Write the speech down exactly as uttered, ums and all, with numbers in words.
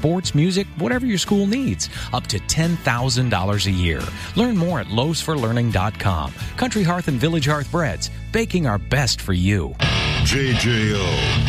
sports, music, whatever your school needs. Up to ten thousand dollars a year. Learn more at lowe's for learning dot com. Country Hearth and Village Hearth Breads, baking our best for you. J J O